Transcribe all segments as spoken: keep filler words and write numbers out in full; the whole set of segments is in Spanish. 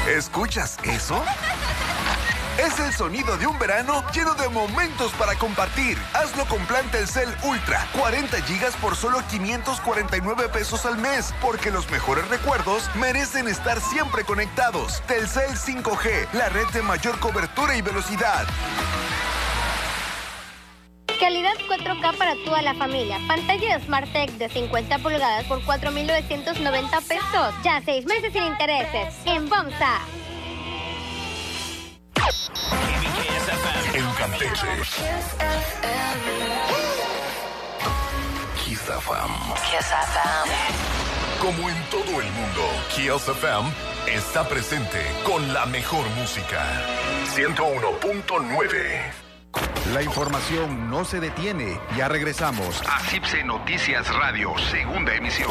¿Escuchas eso? Es el sonido de un verano lleno de momentos para compartir. Hazlo con plan Telcel Ultra. cuarenta gigas por solo quinientos cuarenta y nueve pesos al mes. Porque los mejores recuerdos merecen estar siempre conectados. Telcel cinco G, la red de mayor cobertura y velocidad. Calidad cuatro K para toda la familia. Pantalla SmartTech de cincuenta pulgadas por cuatro mil novecientos noventa pesos. Ya seis meses sin intereses. En Bomsa. En Campeche. Kiss F M. Kiss F M. Como en todo el mundo, Kiss F M está presente con la mejor música. ciento uno punto nueve. La información no se detiene. Ya regresamos a CIPSE Noticias Radio, segunda emisión.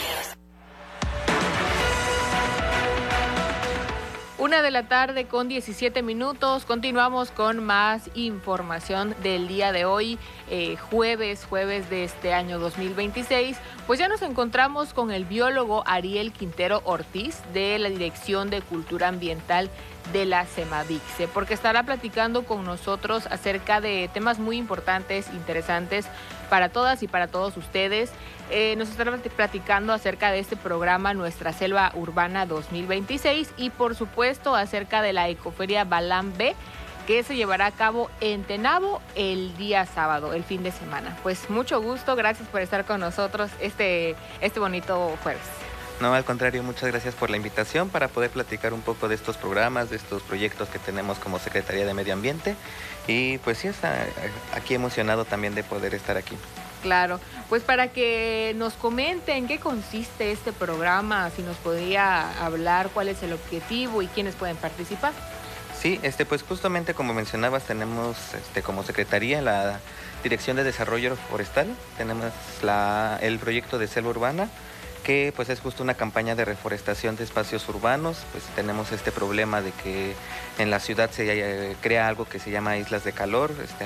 Una de la tarde con diecisiete minutos. Continuamos con más información del día de hoy, eh, jueves, jueves de este año dos mil veintiséis. Pues ya nos encontramos con el biólogo Ariel Quintero Ortiz de la Dirección de Cultura Ambiental de la CEMAVICSE, porque estará platicando con nosotros acerca de temas muy importantes, interesantes para todas y para todos ustedes. Eh, nos estará platicando acerca de este programa Nuestra Selva Urbana dos mil veintiséis y por supuesto acerca de la Ecoferia Balán B, que se llevará a cabo en Tenabo el día sábado, el fin de semana. Pues mucho gusto, gracias por estar con nosotros este, este bonito jueves. No, al contrario, muchas gracias por la invitación para poder platicar un poco de estos programas, de estos proyectos que tenemos como Secretaría de Medio Ambiente. Y pues sí, está aquí emocionado también de poder estar aquí. Claro, pues para que nos comenten en qué consiste este programa, si nos podría hablar cuál es el objetivo y quiénes pueden participar. Sí, este, pues justamente como mencionabas, tenemos este, como Secretaría la Dirección de Desarrollo Forestal, tenemos la, el proyecto de Selva Urbana, que pues es justo una campaña de reforestación de espacios urbanos. Pues tenemos este problema de que en la ciudad se eh, crea algo que se llama islas de calor, este,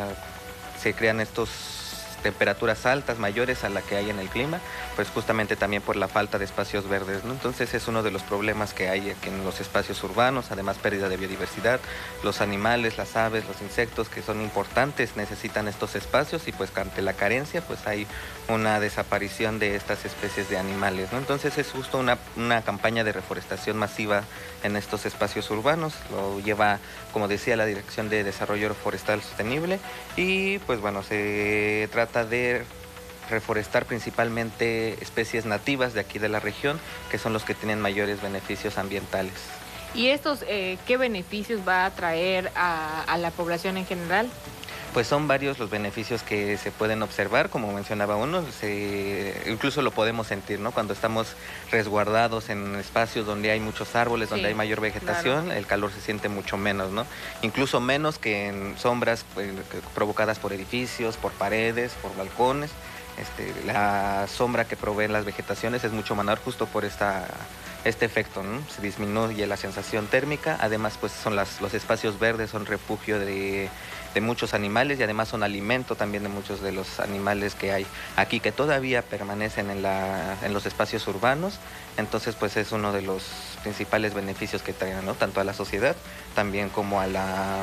se crean estos temperaturas altas, mayores a la que hay en el clima, pues justamente también por la falta de espacios verdes, ¿no? Entonces es uno de los problemas que hay aquí en los espacios urbanos, además pérdida de biodiversidad, los animales, las aves, los insectos que son importantes necesitan estos espacios y pues ante la carencia pues hay una desaparición de estas especies de animales, ¿no? Entonces es justo una, una campaña de reforestación masiva en estos espacios urbanos, lo lleva, como decía, la Dirección de Desarrollo Forestal Sostenible y pues bueno, se trata de reforestar principalmente especies nativas de aquí de la región, que son los que tienen mayores beneficios ambientales. ¿Y estos eh, qué beneficios va a traer a, a la población en general? Pues son varios los beneficios que se pueden observar, como mencionaba uno, se, incluso lo podemos sentir, ¿no? Cuando estamos resguardados en espacios donde hay muchos árboles, sí, donde hay mayor vegetación, claro, el calor se siente mucho menos, ¿no? Incluso menos que en sombras pues, provocadas por edificios, por paredes, por balcones. Este, la sombra que proveen las vegetaciones es mucho menor justo por esta, este efecto, ¿no? Se disminuye la sensación térmica, además pues son las, los espacios verdes, son refugio de, de muchos animales y además son alimento también de muchos de los animales que hay aquí que todavía permanecen en, la, en los espacios urbanos. Entonces pues es uno de los principales beneficios que traen, ¿no? Tanto a la sociedad también como a la...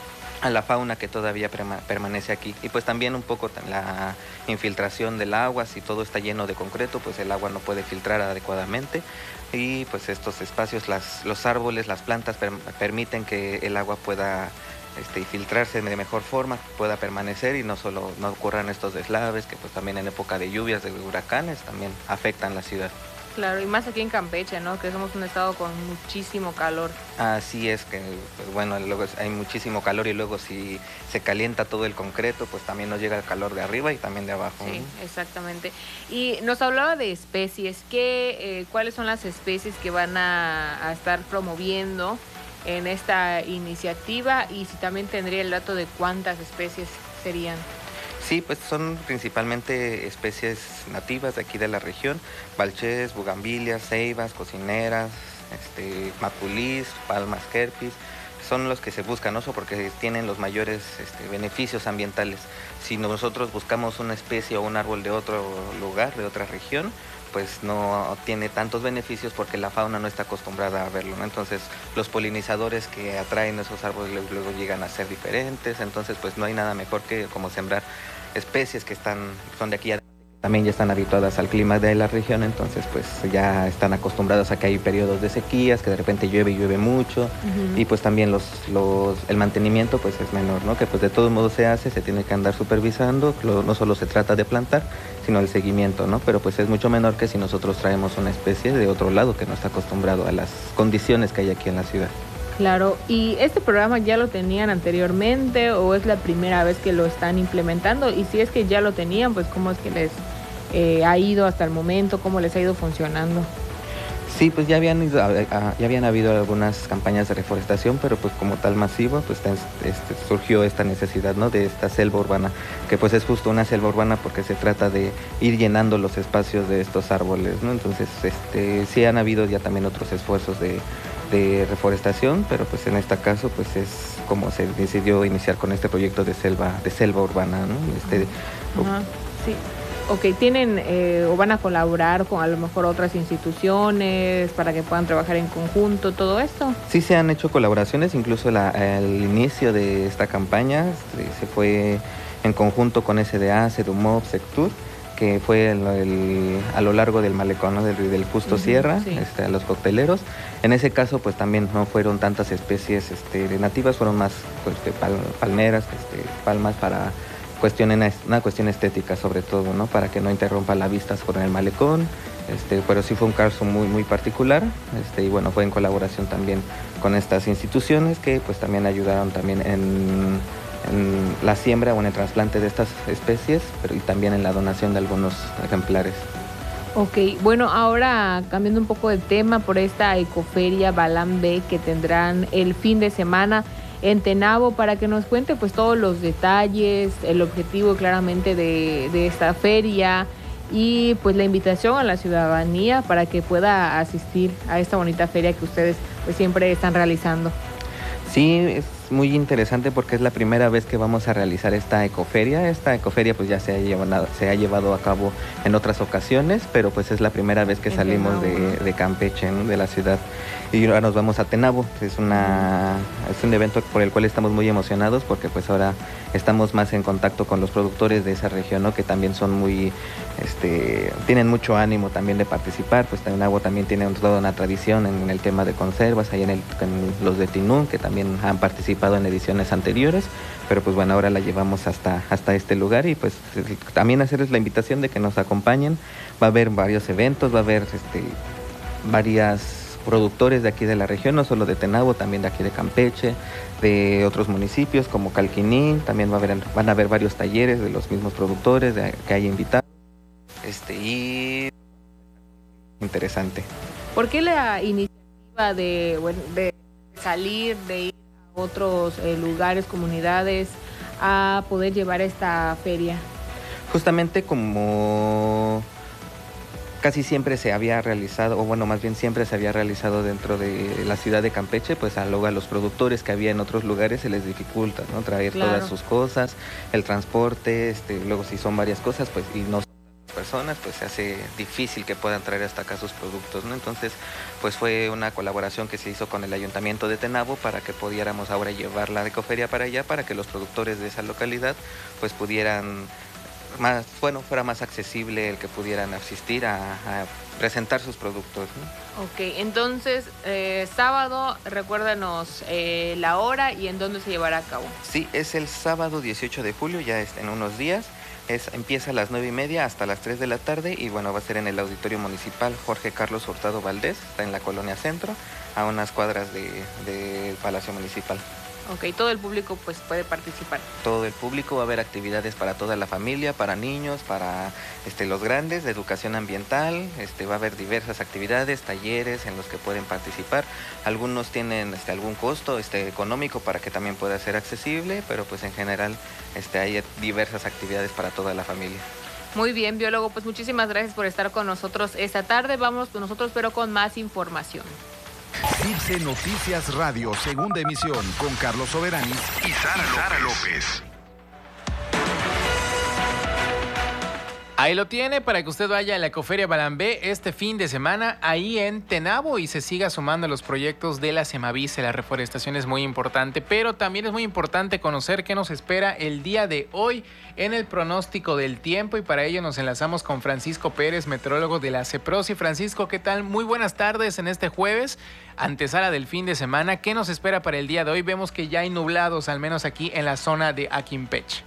a la fauna que todavía permanece aquí y pues también un poco la infiltración del agua. Si todo está lleno de concreto pues el agua no puede filtrar adecuadamente y pues estos espacios, las, los árboles, las plantas per, permiten que el agua pueda este, filtrarse de mejor forma, pueda permanecer y no solo no ocurran estos deslaves que pues también en época de lluvias, de huracanes también afectan la ciudad. Claro, y más aquí en Campeche, ¿no? Que somos un estado con muchísimo calor. Así es que, pues, bueno, luego hay muchísimo calor y luego si se calienta todo el concreto, pues también nos llega el calor de arriba y también de abajo. Sí, ¿no? Exactamente. Y nos hablaba de especies. ¿Qué, eh, ¿Cuáles son las especies que van a, a estar promoviendo en esta iniciativa? Y si también tendría el dato de cuántas especies serían. Sí, pues son principalmente especies nativas de aquí de la región, balchés, bugambilias, ceibas, cocineras, este, maculís, palmas querpis, son los que se buscan, ¿no? Porque tienen los mayores este, beneficios ambientales. Si nosotros buscamos una especie o un árbol de otro lugar, de otra región, pues no tiene tantos beneficios porque la fauna no está acostumbrada a verlo, ¿no? Entonces los polinizadores que atraen esos árboles luego, luego llegan a ser diferentes, entonces pues no hay nada mejor que como sembrar especies que están, son de aquí a también ya están habituadas al clima de la región, entonces pues ya están acostumbradas a que hay periodos de sequías, que de repente llueve y llueve mucho, uh-huh. y pues también los, los, el mantenimiento pues es menor, ¿no? Que pues de todos modos se hace, se tiene que andar supervisando, lo, no solo se trata de plantar, sino el seguimiento, ¿no? Pero pues es mucho menor que si nosotros traemos una especie de otro lado que no está acostumbrado a las condiciones que hay aquí en la ciudad. Claro, ¿y este programa ya lo tenían anteriormente o es la primera vez que lo están implementando? Y si es que ya lo tenían, pues ¿cómo es que les eh, ha ido hasta el momento? ¿Cómo les ha ido funcionando? Sí, pues ya habían ido, ya habían habido algunas campañas de reforestación, pero pues como tal masiva, pues este, surgió esta necesidad, ¿no? De esta selva urbana, que pues es justo una selva urbana porque se trata de ir llenando los espacios de estos árboles, ¿no? Entonces, este, sí han habido ya también otros esfuerzos de de reforestación, pero pues en este caso pues es como se decidió iniciar con este proyecto de selva de selva urbana, ¿no? Este, Ajá, sí. Ok, ¿tienen eh, o van a colaborar con a lo mejor otras instituciones para que puedan trabajar en conjunto todo esto? Sí, se han hecho colaboraciones, incluso la, el inicio de esta campaña este, se fue en conjunto con S D A, Sedumop, Sectur, que fue el, el, a lo largo del malecón, ¿no? del, del Justo uh-huh, Sierra, sí. este, a los cocteleros. En ese caso, pues también no fueron tantas especies este, nativas, fueron más pues, pal, palmeras, este, palmas para cuestión, una cuestión estética sobre todo, ¿no? Para que no interrumpa la vista con el malecón. Este, pero sí fue un caso muy, muy particular, este, y bueno, fue en colaboración también con estas instituciones que pues también ayudaron también en... en la siembra o en el trasplante de estas especies, pero y también en la donación de algunos ejemplares. Ok, bueno, ahora cambiando un poco de tema por esta ecoferia Balam B que tendrán el fin de semana en Tenabo, para que nos cuente pues todos los detalles, el objetivo claramente de, de esta feria y pues la invitación a la ciudadanía para que pueda asistir a esta bonita feria que ustedes pues siempre están realizando. Sí, es muy interesante porque es la primera vez que vamos a realizar esta ecoferia. Esta ecoferia pues ya se ha llevado, se ha llevado a cabo en otras ocasiones, pero pues es la primera vez que salimos de, de Campeche, ¿no? De la ciudad. Y ahora nos vamos a Tenabo. Es, una, es un evento por el cual estamos muy emocionados porque pues ahora estamos más en contacto con los productores de esa región, ¿no? Que también son muy, este, tienen mucho ánimo también de participar. Pues Tenabo también tiene toda una tradición en el tema de conservas, ahí en, el, en los de Tinún, que también han participado en ediciones anteriores, pero pues bueno, ahora la llevamos hasta, hasta este lugar y pues también hacerles la invitación de que nos acompañen. Va a haber varios eventos, va a haber este, varias productores de aquí de la región, no solo de Tenabo, también de aquí de Campeche, de otros municipios como Calquiní, también va a haber, van a haber varios talleres de los mismos productores de, que hay invitados. Este, y interesante. ¿Por qué la iniciativa de, bueno, de salir, de ir a otros eh, lugares, comunidades, a poder llevar esta feria? Justamente como casi siempre se había realizado, o bueno, más bien siempre se había realizado dentro de la ciudad de Campeche, pues a luego a los productores que había en otros lugares se les dificulta, ¿no? Traer claro. todas sus cosas, el transporte, este, luego si son varias cosas, pues y no personas, pues se hace difícil que puedan traer hasta acá sus productos, ¿no? Entonces, pues fue una colaboración que se hizo con el Ayuntamiento de Tenabo para que pudiéramos ahora llevar la ecoferia para allá, para que los productores de esa localidad, pues pudieran más, bueno, fuera más accesible el que pudieran asistir a, a presentar sus productos, ¿no? Ok, entonces, eh, sábado, recuérdanos eh, la hora y en dónde se llevará a cabo. Sí, es el sábado dieciocho de julio, ya es en unos días. Es, empieza a las nueve y media hasta las tres de la tarde y bueno, va a ser en el Auditorio Municipal Jorge Carlos Hurtado Valdés, está en la Colonia Centro, a unas cuadras del de Palacio Municipal. Ok, todo el público pues puede participar. Todo el público, va a haber actividades para toda la familia, para niños, para este, los grandes, de educación ambiental, este, va a haber diversas actividades, talleres en los que pueden participar. Algunos tienen este, algún costo este, económico para que también pueda ser accesible, pero pues en general este, hay diversas actividades para toda la familia. Muy bien, biólogo, pues muchísimas gracias por estar con nosotros esta tarde. Vamos con nosotros, pero con más información. CIPSE Noticias Radio, segunda emisión, con Carlos Soberanis y Sara López. Hay Ahí lo tiene para que usted vaya a la Ecoferia Balambé este fin de semana ahí en Tenabo y se siga sumando a los proyectos de la Semavice. La reforestación es muy importante, pero también es muy importante conocer qué nos espera el día de hoy en el pronóstico del tiempo, y para ello nos enlazamos con Francisco Pérez, meteorólogo de la CEPROSI. Francisco, ¿qué tal? Muy buenas tardes en este jueves, antesala del fin de semana. ¿Qué nos espera para el día de hoy? Vemos que ya hay nublados, al menos aquí en la zona de Aquimpech.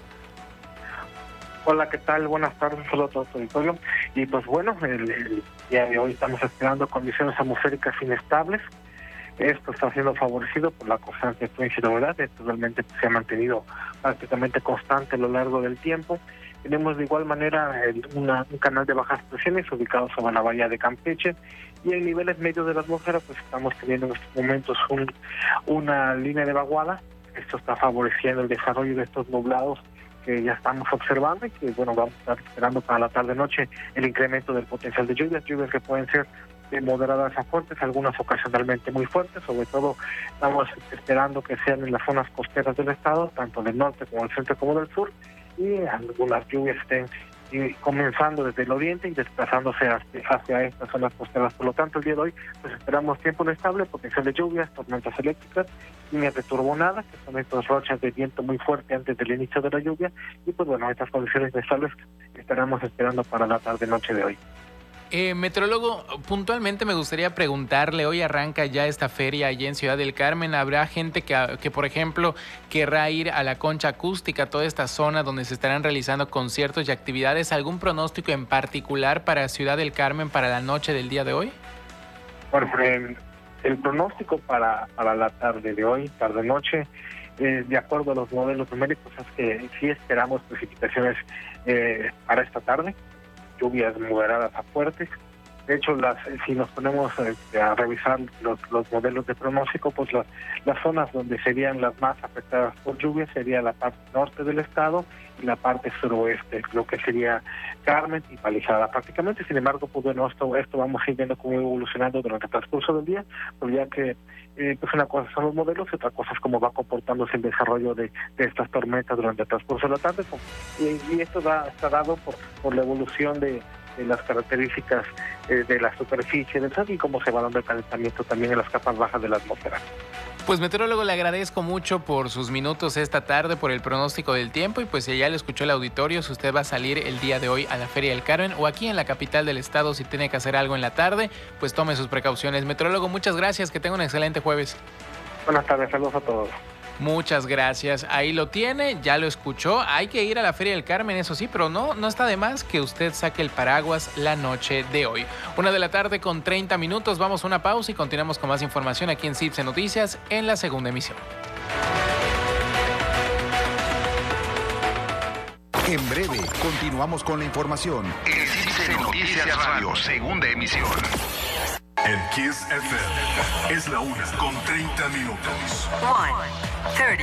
Hola, ¿qué tal? Buenas tardes, saludos a todo tu auditorio. Y pues bueno, el, el día de hoy estamos esperando condiciones atmosféricas inestables. Esto está siendo favorecido por la constante influencia de la humedad. Esto realmente se ha mantenido prácticamente constante a lo largo del tiempo. Tenemos de igual manera el, una, un canal de bajas presiones ubicado sobre la bahía de Campeche, y en niveles medios de la atmósfera pues estamos teniendo en estos momentos un, una línea de vaguada. Esto está favoreciendo el desarrollo de estos nublados que ya estamos observando, y que bueno, vamos a estar esperando para la tarde-noche el incremento del potencial de lluvias, lluvias que pueden ser de moderadas a fuertes, algunas ocasionalmente muy fuertes. Sobre todo estamos esperando que sean en las zonas costeras del estado, tanto del norte como del centro como del sur, y algunas lluvias estén y comenzando desde el oriente y desplazándose hacia, hacia estas zonas costeras. Por lo tanto, el día de hoy pues esperamos tiempo inestable, potencial de lluvias, tormentas eléctricas, líneas de turbonada, que son estas rachas de viento muy fuerte antes del inicio de la lluvia, y pues bueno, estas condiciones inestables estaremos esperando para la tarde-noche de hoy. Eh, meteorólogo, puntualmente me gustaría preguntarle, hoy arranca ya esta feria allí en Ciudad del Carmen. ¿Habrá gente que, que, por ejemplo, querrá ir a la Concha Acústica, toda esta zona donde se estarán realizando conciertos y actividades? ¿Algún pronóstico en particular para Ciudad del Carmen para la noche del día de hoy? Bueno, el, el pronóstico para, para la tarde de hoy, tarde-noche, eh, de acuerdo a los modelos numéricos, es que sí esperamos precipitaciones eh, para esta tarde, lluvias moderadas a fuertes. De hecho, las, si nos ponemos eh, a revisar los, los modelos de pronóstico, pues las, las zonas donde serían las más afectadas por lluvias sería la parte norte del estado y la parte suroeste, lo que sería Carmen y Palizada prácticamente. Sin embargo, pues bueno, esto, esto vamos a ir viendo cómo va evolucionando durante el transcurso del día, pues ya que eh, pues una cosa son los modelos y otra cosa es cómo va comportándose el desarrollo de, de estas tormentas durante el transcurso de la tarde. Y, y esto da, está dado por, por la evolución de de las características eh, de la superficie del sol y cómo se va dando el calentamiento también en las capas bajas de la atmósfera. Pues meteorólogo, le agradezco mucho por sus minutos esta tarde, por el pronóstico del tiempo, y pues ya lo escuchó el auditorio, si usted va a salir el día de hoy a la Feria del Carmen o aquí en la capital del estado, si tiene que hacer algo en la tarde, pues tome sus precauciones. Meteorólogo, muchas gracias, que tenga un excelente jueves. Buenas tardes, saludos a todos. Muchas gracias. Ahí lo tiene, ya lo escuchó. Hay que ir a la Feria del Carmen, eso sí, pero no, no está de más que usted saque el paraguas la noche de hoy. Una de la tarde con treinta minutos. Vamos a una pausa y continuamos con más información aquí en CIPSE Noticias en la segunda emisión. En breve, continuamos con la información. En CIPSE Noticias Radio, segunda emisión. En Kiss F M es la una con treinta minutos. one thirty.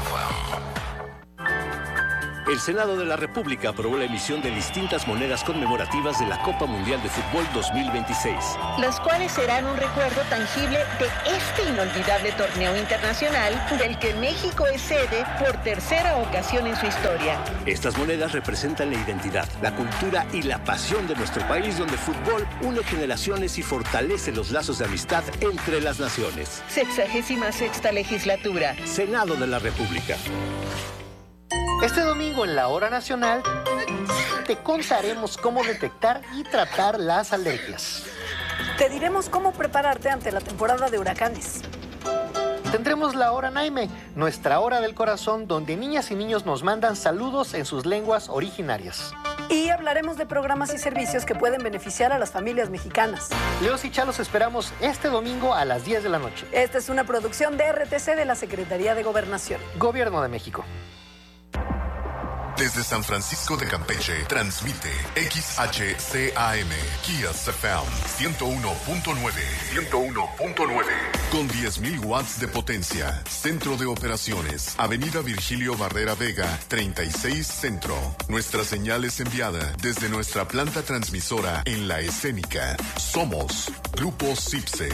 El Senado de la República aprobó la emisión de distintas monedas conmemorativas de la Copa Mundial de Fútbol dos mil veintiséis. Las cuales serán un recuerdo tangible de este inolvidable torneo internacional del que México es sede por tercera ocasión en su historia. Estas monedas representan la identidad, la cultura y la pasión de nuestro país, donde el fútbol une generaciones y fortalece los lazos de amistad entre las naciones. Sexagésima sexta legislatura. Senado de la República. Este domingo en la Hora Nacional te contaremos cómo detectar y tratar las alergias. Te diremos cómo prepararte ante la temporada de huracanes. Tendremos la Hora Naime, nuestra hora del corazón, donde niñas y niños nos mandan saludos en sus lenguas originarias. Y hablaremos de programas y servicios que pueden beneficiar a las familias mexicanas. Leos y Chalos esperamos este domingo a las diez de la noche. Esta es una producción de R T C de la Secretaría de Gobernación. Gobierno de México. Desde San Francisco de Campeche, transmite X H C A M, Kiss F M, ciento uno punto nueve. ciento uno punto nueve. Con diez mil watts de potencia. Centro de operaciones. Avenida Virgilio Barrera Vega, treinta y seis Centro. Nuestra señal es enviada desde nuestra planta transmisora en La Escénica. Somos Grupo CIPSE.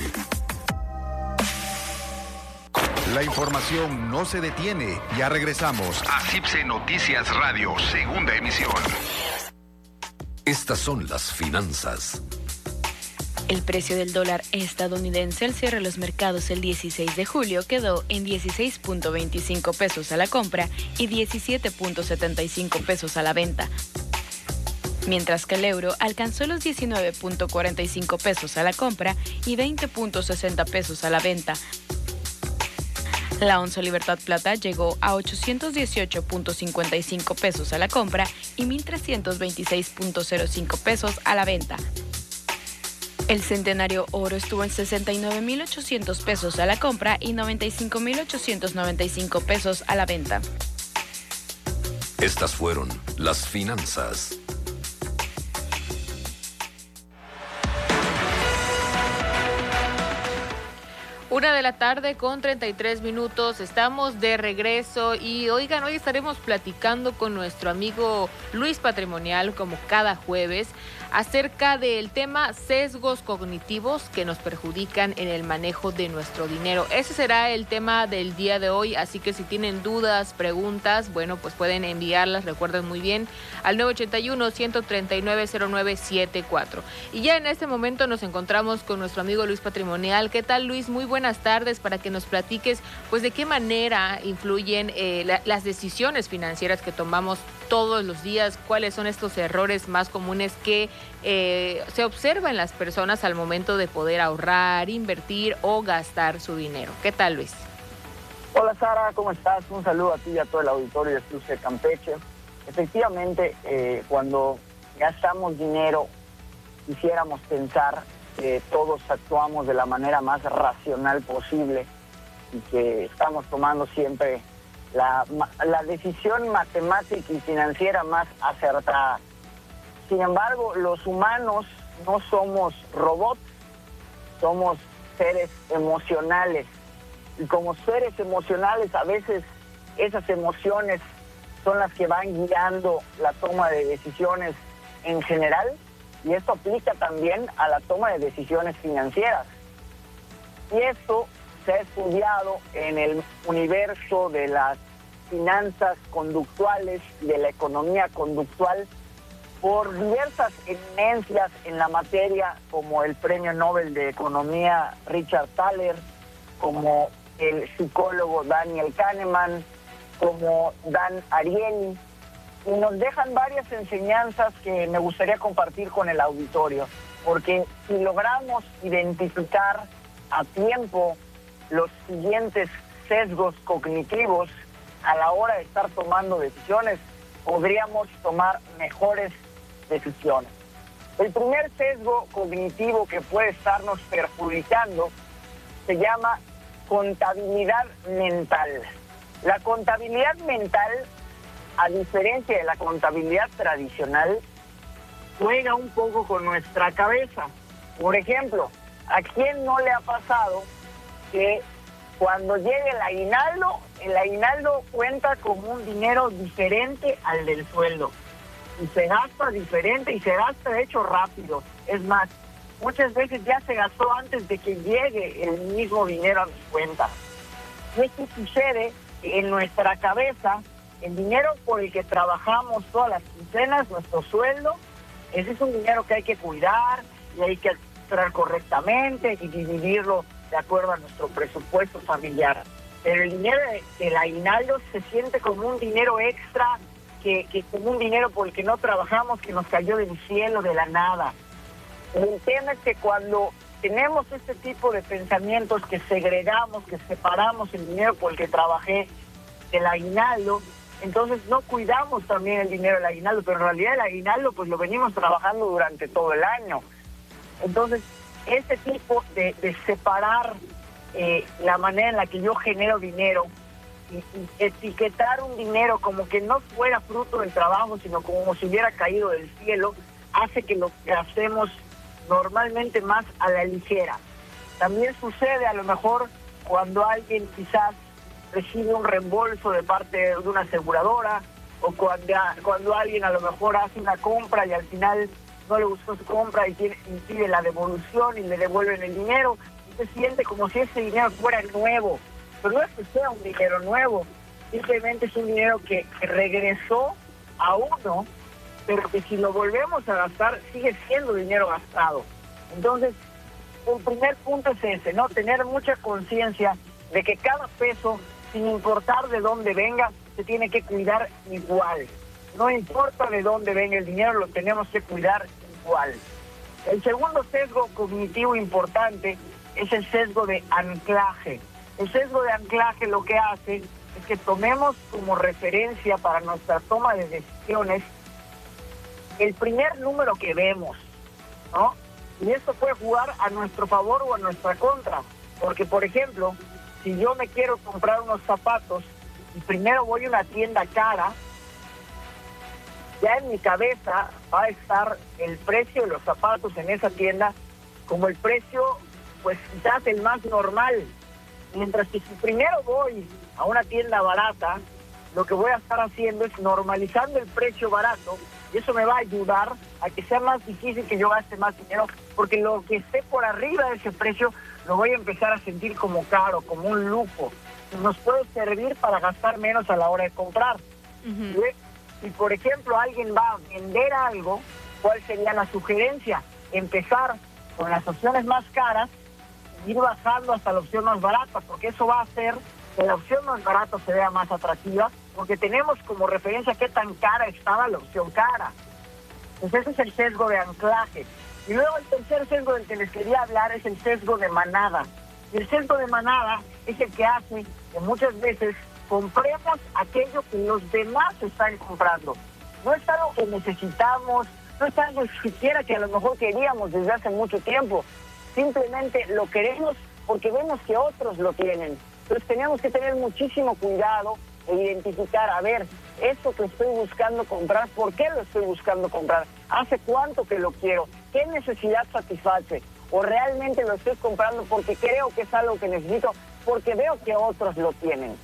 La información no se detiene. Ya regresamos a CIPSE Noticias Radio, segunda emisión. Estas son las finanzas. El precio del dólar estadounidense al cierre de los mercados el dieciséis de julio quedó en dieciséis punto veinticinco pesos a la compra y diecisiete punto setenta y cinco pesos a la venta, mientras que el euro alcanzó los diecinueve punto cuarenta y cinco pesos a la compra y veinte punto sesenta pesos a la venta. La onza Libertad Plata llegó a ochocientos dieciocho punto cincuenta y cinco pesos a la compra y mil trescientos veintiséis punto cero cinco pesos a la venta. El centenario oro estuvo en sesenta y nueve mil ochocientos pesos a la compra y noventa y cinco mil ochocientos noventa y cinco pesos a la venta. Estas fueron las finanzas. Una de la tarde con treinta y tres minutos, estamos de regreso y oigan, hoy estaremos platicando con nuestro amigo Luis Patrimonial, como cada jueves, acerca del tema sesgos cognitivos que nos perjudican en el manejo de nuestro dinero. Ese será el tema del día de hoy, así que si tienen dudas, preguntas, bueno, pues pueden enviarlas, recuerden muy bien, al nueve ocho uno, uno tres nueve, cero nueve siete cuatro. Y ya en este momento nos encontramos con nuestro amigo Luis Patrimonial. ¿Qué tal, Luis? Muy buenas tardes, para que nos platiques pues de qué manera influyen eh, la, las decisiones financieras que tomamos todos los días, cuáles son estos errores más comunes que eh, se observan en las personas al momento de poder ahorrar, invertir o gastar su dinero. ¿Qué tal, Luis? Hola, Sara, ¿cómo estás? Un saludo a ti y a todo el auditorio de Cruce Campeche. Efectivamente, eh, cuando gastamos dinero, quisiéramos pensar que todos actuamos de la manera más racional posible y que estamos tomando siempre la, la decisión matemática y financiera más acertada. Sin embargo, los humanos no somos robots, somos seres emocionales. Y como seres emocionales, a veces esas emociones son las que van guiando la toma de decisiones en general, y esto aplica también a la toma de decisiones financieras. Y esto se ha estudiado en el universo de las finanzas conductuales y de la economía conductual por diversas eminencias en la materia, como el Premio Nobel de Economía Richard Thaler, como el psicólogo Daniel Kahneman, como Dan Ariely, y nos dejan varias enseñanzas que me gustaría compartir con el auditorio, porque si logramos identificar a tiempo los siguientes sesgos cognitivos a la hora de estar tomando decisiones, podríamos tomar mejores decisiones. El primer sesgo cognitivo que puede estarnos perjudicando se llama contabilidad mental. La contabilidad mental, a diferencia de la contabilidad tradicional, juega un poco con nuestra cabeza. Por ejemplo, ¿a quién no le ha pasado que cuando llegue el aguinaldo, el aguinaldo cuenta con un dinero diferente al del sueldo? Y se gasta diferente y se gasta de hecho rápido. Es más, muchas veces ya se gastó antes de que llegue el mismo dinero a mi cuenta. Esto sucede en nuestra cabeza. El dinero por el que trabajamos todas las quincenas, nuestro sueldo, ese es un dinero que hay que cuidar y hay que administrar correctamente y dividirlo de acuerdo a nuestro presupuesto familiar. Pero el dinero del aguinaldo se siente como un dinero extra, que, que como un dinero por el que no trabajamos, que nos cayó del cielo, de la nada. El tema es que cuando tenemos este tipo de pensamientos, que segregamos, que separamos el dinero por el que trabajé del aguinaldo, entonces no cuidamos también el dinero del aguinaldo, pero en realidad el aguinaldo pues lo venimos trabajando durante todo el año. Entonces, este tipo de, de separar eh, la manera en la que yo genero dinero y, y etiquetar un dinero como que no fuera fruto del trabajo, sino como si hubiera caído del cielo, hace que lo hacemos normalmente más a la ligera. También sucede a lo mejor cuando alguien quizás recibe un reembolso de parte de una aseguradora, o cuando, cuando alguien a lo mejor hace una compra y al final no le gustó su compra y, tiene, y pide la devolución y le devuelven el dinero, y se siente como si ese dinero fuera nuevo. Pero no es que sea un dinero nuevo, simplemente es un dinero que, que regresó a uno pero que si lo volvemos a gastar, sigue siendo dinero gastado. Entonces, el primer punto es ese, ¿no? Tener mucha conciencia de que cada peso, sin importar de dónde venga, se tiene que cuidar igual. No importa de dónde venga el dinero, lo tenemos que cuidar igual. El segundo sesgo cognitivo importante es el sesgo de anclaje. El sesgo de anclaje lo que hace es que tomemos como referencia para nuestra toma de decisiones el primer número que vemos, ¿no? Y esto puede jugar a nuestro favor o a nuestra contra. Porque, por ejemplo, si yo me quiero comprar unos zapatos y primero voy a una tienda cara, ya en mi cabeza va a estar el precio de los zapatos en esa tienda como el precio, pues quizás el más normal. Mientras que si primero voy a una tienda barata, lo que voy a estar haciendo es normalizando el precio barato, y eso me va a ayudar a que sea más difícil que yo gaste más dinero, porque lo que esté por arriba de ese precio lo voy a empezar a sentir como caro, como un lujo. Nos puede servir para gastar menos a la hora de comprar. Uh-huh. Si, por ejemplo, alguien va a vender algo, ¿cuál sería la sugerencia? Empezar con las opciones más caras, ir bajando hasta la opción más barata, porque eso va a hacer que la opción más barata se vea más atractiva, porque tenemos como referencia qué tan cara estaba la opción cara. Entonces ese es el sesgo de anclaje. Y luego el tercer sesgo del que les quería hablar es el sesgo de manada. Y el sesgo de manada es el que hace que muchas veces compremos aquello que los demás están comprando. No es algo que necesitamos, no es algo siquiera que a lo mejor queríamos desde hace mucho tiempo. Simplemente lo queremos porque vemos que otros lo tienen. Entonces tenemos que tener muchísimo cuidado e identificar, a ver, esto que estoy buscando comprar, ¿por qué lo estoy buscando comprar? ¿Hace cuánto que lo quiero? ¿Qué necesidad satisface? ¿O realmente lo estoy comprando porque creo que es algo que necesito, porque veo que otros lo tienen?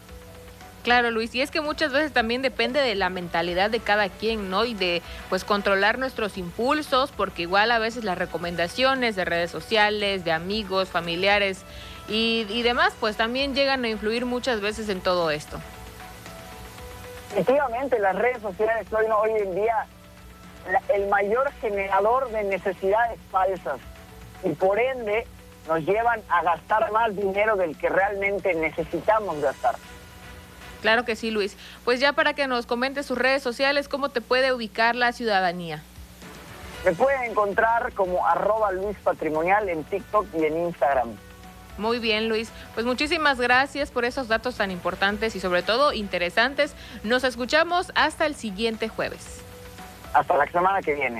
Claro, Luis, y es que muchas veces también depende de la mentalidad de cada quien, ¿no? Y de, pues, controlar nuestros impulsos, porque igual a veces las recomendaciones de redes sociales, de amigos, familiares y, y demás, pues también llegan a influir muchas veces en todo esto. Efectivamente, las redes sociales son hoy en día la, el mayor generador de necesidades falsas y por ende nos llevan a gastar más dinero del que realmente necesitamos gastar. Claro que sí, Luis. Pues ya para que nos comentes sus redes sociales, ¿cómo te puede ubicar la ciudadanía? Me pueden encontrar como arroba Luis Patrimonial en TikTok y en Instagram. Muy bien, Luis. Pues muchísimas gracias por esos datos tan importantes y sobre todo interesantes. Nos escuchamos hasta el siguiente jueves. Hasta la semana que viene.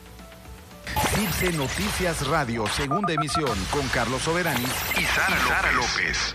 Cipse Noticias Radio, segunda emisión, con Carlos Soberani y Sara, y Sara López. López.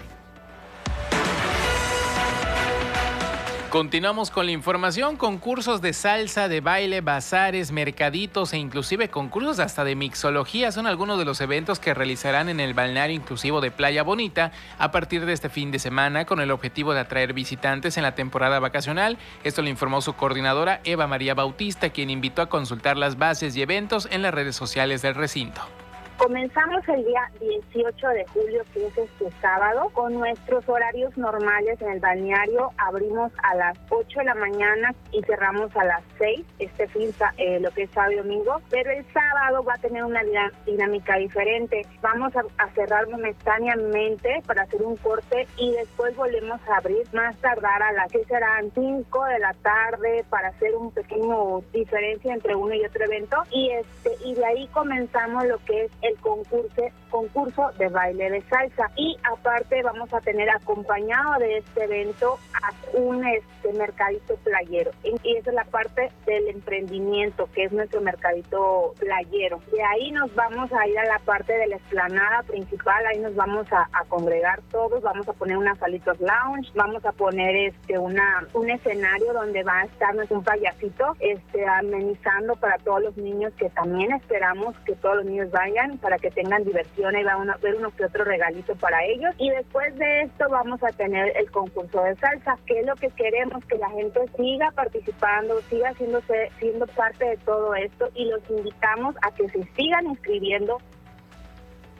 Continuamos con la información, concursos de salsa, de baile, bazares, mercaditos e inclusive concursos hasta de mixología son algunos de los eventos que realizarán en el balneario inclusivo de Playa Bonita a partir de este fin de semana con el objetivo de atraer visitantes en la temporada vacacional. Esto lo informó su coordinadora Eva María Bautista, quien invitó a consultar las bases y eventos en las redes sociales del recinto. Comenzamos el día dieciocho de julio, que es este sábado, con nuestros horarios normales en el balneario. Abrimos a las ocho de la mañana y cerramos a las seis, este fin, eh, lo que es sábado y domingo. Pero el sábado va a tener una dinámica diferente. Vamos a, a cerrar momentáneamente para hacer un corte y después volvemos a abrir más tardar a las que serán cinco de la tarde para hacer un pequeño diferencia entre uno y otro evento. Y, este, y de ahí comenzamos lo que es el concurso, concurso de baile de salsa. Y aparte vamos a tener acompañado de este evento a un este, mercadito playero. Y esa es la parte del emprendimiento, que es nuestro mercadito playero. De ahí nos vamos a ir a la parte de la explanada principal, ahí nos vamos a, a congregar todos, vamos a poner unas salitas lounge, vamos a poner este una un escenario donde va a estar un payasito este amenizando para todos los niños, que también esperamos que todos los niños vayan para que tengan diversión y van a ver uno que otro regalito para ellos. Y después de esto vamos a tener el concurso de salsa, que es lo que queremos, que la gente siga participando, siga haciéndose, siendo parte de todo esto, y los invitamos a que se sigan inscribiendo.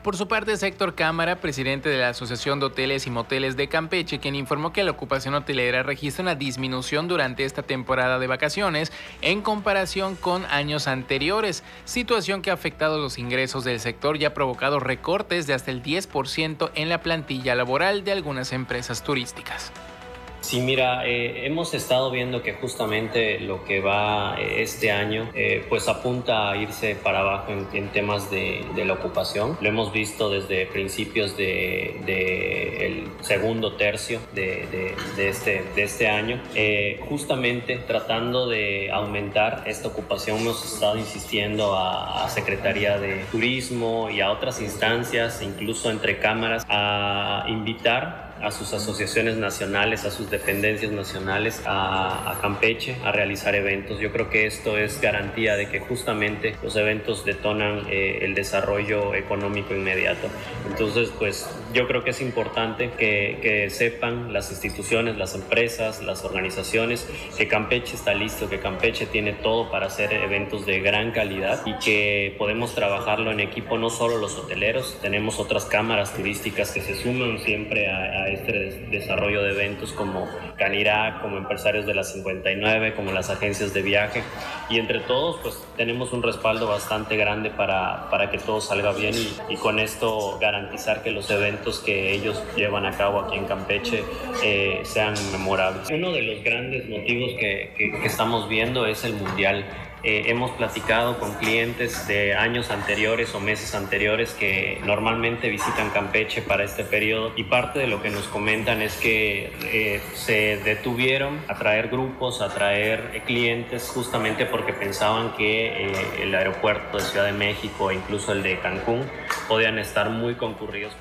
Por su parte, es Héctor Cámara, presidente de la Asociación de Hoteles y Moteles de Campeche, quien informó que la ocupación hotelera registra una disminución durante esta temporada de vacaciones en comparación con años anteriores, situación que ha afectado los ingresos del sector y ha provocado recortes de hasta el diez por ciento en la plantilla laboral de algunas empresas turísticas. Sí, mira, eh, hemos estado viendo que justamente lo que va eh, este año eh, pues apunta a irse para abajo en, en temas de, de la ocupación. Lo hemos visto desde principios de, de el segundo tercio de, de, de, este, de este año. Eh, justamente tratando de aumentar esta ocupación hemos estado insistiendo a, a Secretaría de Turismo y a otras instancias, incluso entre cámaras, a invitar a sus asociaciones nacionales, a sus dependencias nacionales, a, a Campeche, a realizar eventos. Yo creo que esto es garantía de que justamente los eventos detonan eh, el desarrollo económico inmediato. Entonces, pues yo creo que es importante que, que sepan las instituciones, las empresas, las organizaciones, que Campeche está listo, que Campeche tiene todo para hacer eventos de gran calidad y que podemos trabajarlo en equipo, no solo los hoteleros, tenemos otras cámaras turísticas que se suman siempre a, a este desarrollo de eventos como Canirac, como Empresarios de la cincuenta y nueve, como las agencias de viaje, y entre todos pues tenemos un respaldo bastante grande para, para que todo salga bien y, y con esto garantizar que los eventos que ellos llevan a cabo aquí en Campeche eh, sean memorables. Uno de los grandes motivos que, que, que estamos viendo es el Mundial. Eh, hemos platicado con clientes de años anteriores o meses anteriores que normalmente visitan Campeche para este periodo y parte de lo que nos comentan es que eh, se detuvieron a traer grupos, a traer clientes justamente porque pensaban que eh, el aeropuerto de Ciudad de México e incluso el de Cancún podían estar muy concurridos.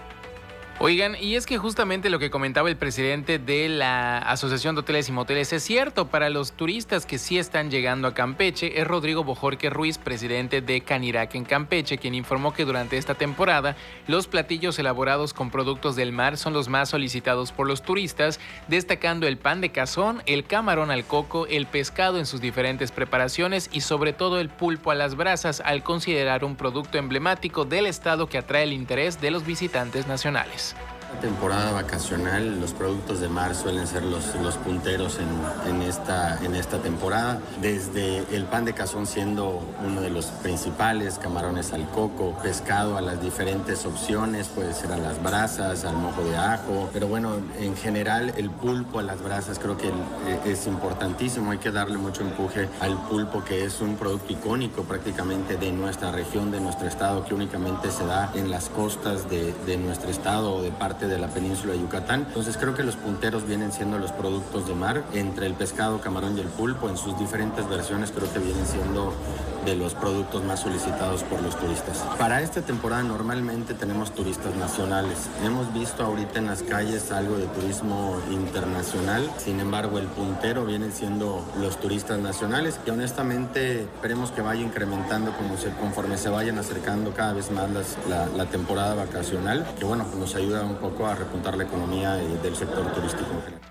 Oigan, y es que justamente lo que comentaba el presidente de la Asociación de Hoteles y Moteles es cierto. Para los turistas que sí están llegando a Campeche, es Rodrigo Bojorque Ruiz, presidente de Canirac en Campeche, quien informó que durante esta temporada los platillos elaborados con productos del mar son los más solicitados por los turistas, destacando el pan de cazón, el camarón al coco, el pescado en sus diferentes preparaciones y sobre todo el pulpo a las brasas, al considerar un producto emblemático del estado que atrae el interés de los visitantes nacionales. La temporada vacacional, los productos de mar suelen ser los, los punteros en, en, esta, en esta temporada, desde el pan de cazón siendo uno de los principales, camarones al coco, pescado a las diferentes opciones, puede ser a las brasas, al mojo de ajo, pero bueno, en general el pulpo a las brasas creo que es importantísimo, hay que darle mucho empuje al pulpo, que es un producto icónico prácticamente de nuestra región, de nuestro estado, que únicamente se da en las costas de, de nuestro estado o de parte de la península de Yucatán. Entonces creo que los punteros vienen siendo los productos de mar, entre el pescado, camarón y el pulpo en sus diferentes versiones, creo que vienen siendo de los productos más solicitados por los turistas. Para esta temporada normalmente tenemos turistas nacionales. Hemos visto ahorita en las calles algo de turismo internacional, sin embargo el puntero vienen siendo los turistas nacionales, que honestamente esperemos que vaya incrementando como se, conforme se vayan acercando cada vez más las, la, la temporada vacacional, que bueno, pues nos ayuda un poco a repuntar la economía del sector turístico en general.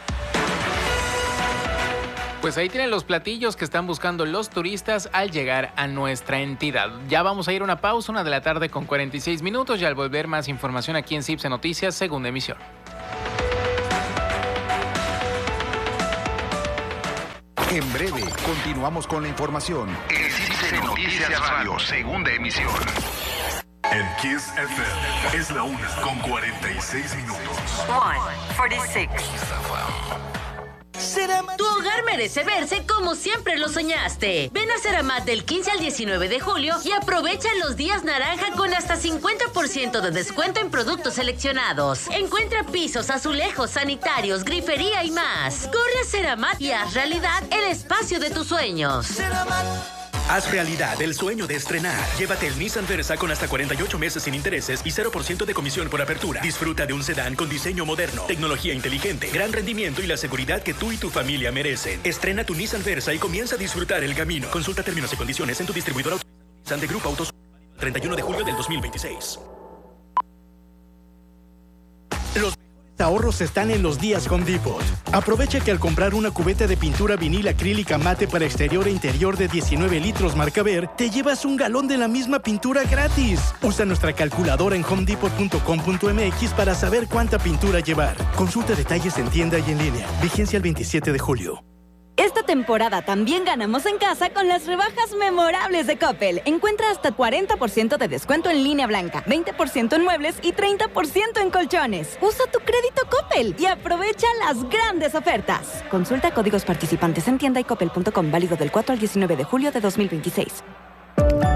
Pues ahí tienen los platillos que están buscando los turistas al llegar a nuestra entidad. Ya vamos a ir a una pausa, una de la tarde con cuarenta y seis minutos, y al volver más información aquí en Cipse Noticias, segunda emisión. En breve, continuamos con la información. En Cipse Noticias Radio, segunda emisión. En Kiss F M es la una con cuarenta y seis minutos. one forty-six. Tu hogar merece verse como siempre lo soñaste. Ven a Ceramat del quince al diecinueve de julio y aprovecha los días naranja con hasta cincuenta por ciento de descuento en productos seleccionados. Encuentra pisos, azulejos, sanitarios, grifería y más. Corre a Ceramat y haz realidad el espacio de tus sueños. Haz realidad el sueño de estrenar. Llévate el Nissan Versa con hasta cuarenta y ocho meses sin intereses y cero por ciento de comisión por apertura. Disfruta de un sedán con diseño moderno, tecnología inteligente, gran rendimiento y la seguridad que tú y tu familia merecen. Estrena tu Nissan Versa y comienza a disfrutar el camino. Consulta términos y condiciones en tu distribuidor autorizado Nissan de Grupo Autos. treinta y uno de julio del dos mil veintiséis. Los ahorros están en los días Home Depot. Aprovecha que al comprar una cubeta de pintura vinil acrílica mate para exterior e interior de diecinueve litros marca Ver, te llevas un galón de la misma pintura gratis. Usa nuestra calculadora en home depot punto com punto m x para saber cuánta pintura llevar. Consulta detalles en tienda y en línea. Vigencia el veintisiete de julio. Esta temporada también ganamos en casa con las rebajas memorables de Coppel. Encuentra hasta cuarenta por ciento de descuento en línea blanca, veinte por ciento en muebles y treinta por ciento en colchones. Usa tu crédito Coppel y aprovecha las grandes ofertas. Consulta códigos participantes en tienda y coppel punto com, válido del cuatro al diecinueve de julio de dos mil veintiséis.